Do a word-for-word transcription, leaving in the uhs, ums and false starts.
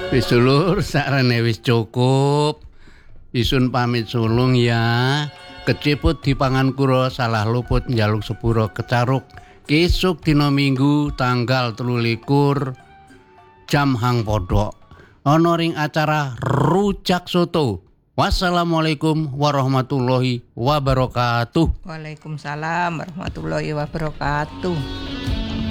Wis dulur, sarene wis cukup. Isun pamit sulung ya. Keceput dipangan kura salah luput njaluk sepuro kecaruk. Kesuk dina Minggu tanggal telulikur jam hang podok. Ana ring acara Rujak Soto. Wassalamualaikum warahmatullahi wabarakatuh. Waalaikumsalam warahmatullahi wabarakatuh.